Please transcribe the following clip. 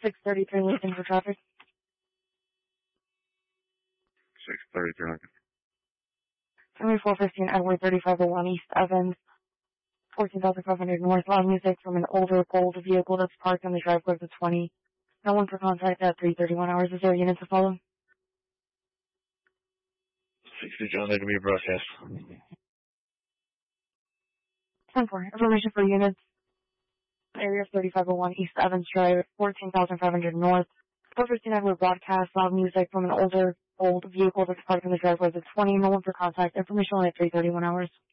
633 Lincoln for traffic. 633 Lincoln. 7415 Edward 3501 East Evans. 14,500 North. Loud music from an older gold vehicle that's parked on the driveway of the 20. No one for contact at 3:31 hours. Is there a unit to follow? 60 John, there can be a broadcast. 10-4. Information for units. Area 3501 East Evans Drive, 14,500 North. 415 Edward broadcast. Loud music from an older gold vehicle that's parked on the driveway of the 20. No one for contact. Information only at 3:31 hours.